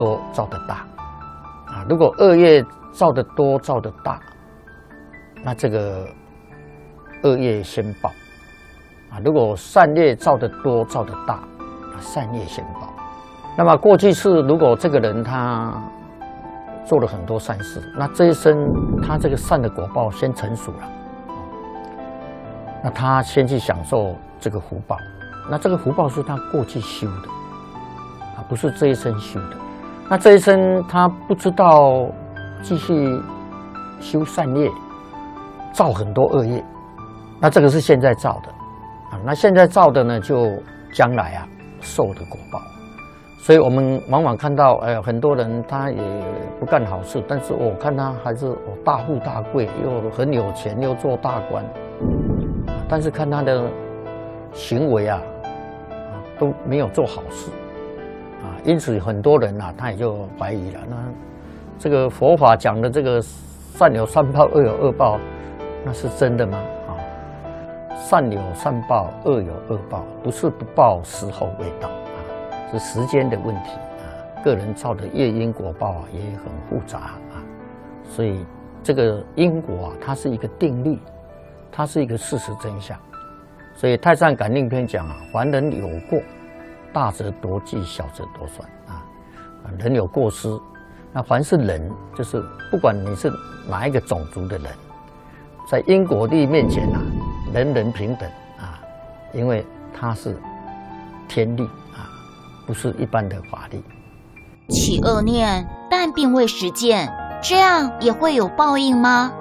都造得大啊。如果恶业造得多、造得大，那这个恶业先报啊。如果善业造得多、造得大，善业先报。那么过去是，如果这个人他做了很多善事，那这一生他这个善的果报先成熟了，那他先去享受这个福报。那这个福报是他过去修的啊，不是这一生修的。那这一生他不知道继续修善业，造很多恶业，那这个是现在造的啊。那现在造的呢，就将来啊受的果报。所以我们往往看到，很多人他也不干好事，但是我看他还是大富大贵，又很有钱，又做大官，但是看他的行为啊，都没有做好事啊，因此很多人啊，他也就怀疑了。那这个佛法讲的这个善有善报，恶有恶报，那是真的吗？啊，善有善报，恶有恶报，不是不报，时候未到。是时间的问题啊，个人造的业因果报啊也很复杂啊，所以这个因果啊，它是一个定律，它是一个事实真相。所以《太上感应篇》讲啊，凡人有过，大则多记，小则多算啊。人有过失，那凡是人，就是不管你是哪一个种族的人，在因果律面前啊，人人平等啊，因为它是天律。不是一般的法律。 起恶念但并未实践，这样也会有报应吗？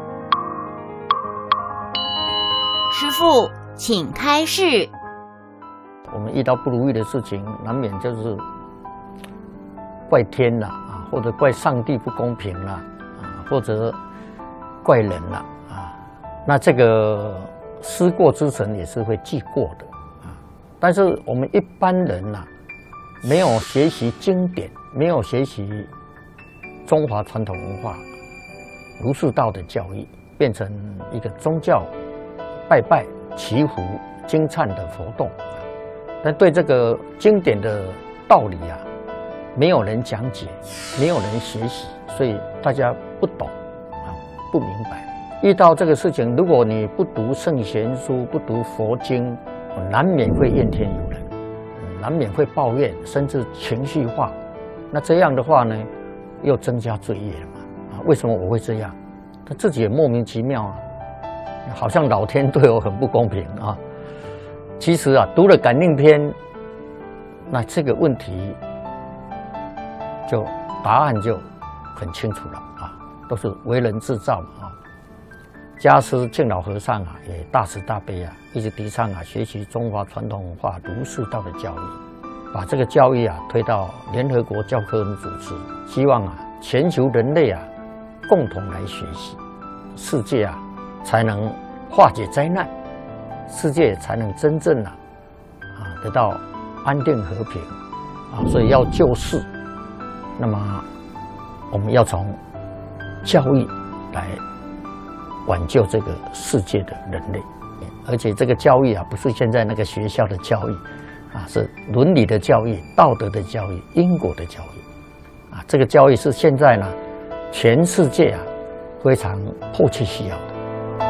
师父，请开示。 我们遇到不如意的事情，难免就是怪天啦啊，或者怪上帝不公平啦啊，或者怪人啦啊。那这个思过之神也是会记过的啊。但是我们一般人呐，没有学习经典，没有学习中华传统文化儒释道的教育，变成一个宗教拜拜、祈福、经忏的活动。但对这个经典的道理啊，没有人讲解，没有人学习，所以大家不懂啊，不明白。遇到这个事情，如果你不读圣贤书，不读佛经，难免会怨天尤人。难免会抱怨，甚至情绪化。那这样的话呢，又增加罪业了嘛？啊，为什么我会这样？他自己也莫名其妙啊，好像老天对我很不公平啊。其实啊，读了感应篇，那这个问题就答案就很清楚了啊，都是为人制造嘛啊。家师敬老和尚啊，也大慈大悲啊，一直提倡啊，学习中华传统文化儒释道的教育，把这个教育啊推到联合国教科文组织，希望啊全球人类啊共同来学习，世界啊才能化解灾难，世界才能真正得到安定和平啊，所以要救世，那么我们要从教育来挽救这个世界的人类，而且这个教育啊，不是现在那个学校的教育啊，是伦理的教育、道德的教育、因果的教育啊。这个教育是现在呢，全世界啊非常迫切需要的。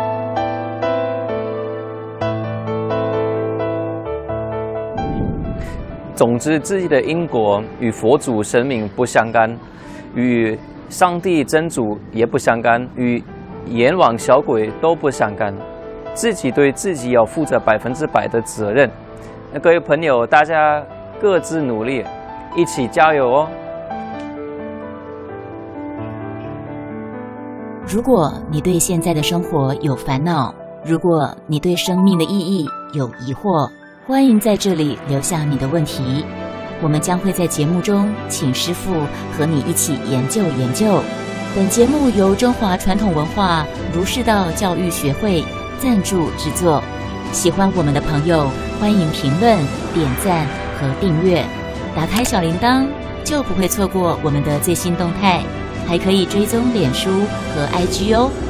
总之，自己的因果与佛祖神明不相干，与上帝真主也不相干，与阎王小鬼都不相干，自己对自己要负责100%的责任。那各位朋友，大家各自努力，一起加油哦！ 如果你对现在的生活有烦恼，如果你对生命的意义有疑惑，欢迎在这里留下你的问题，我们将会在节目中请师父和你一起研究研究。本节目由中华传统文化儒释道教育学会赞助制作。喜欢我们的朋友，欢迎评论、点赞和订阅，打开小铃铛就不会错过我们的最新动态，还可以追踪脸书和 IG 哦。